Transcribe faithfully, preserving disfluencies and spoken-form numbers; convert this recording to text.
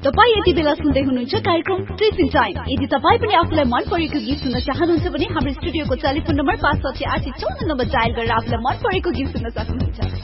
तपाई यति बेला सुन्दै हुनुहुन्छ कार्यक्रम ड्रेसिङ टाइम। यदि तपाई पनि आफुलाई मन परेको गीत सुन्न चाहनुहुन्छ भने हाम्रो स्टुडियोको टेलिफोन नम्बर पाँच साठी आठ चौन्न नम्बर डायल गरेर आफुलाई मन परेको गीत सुन्न सक्नुहुन्छ।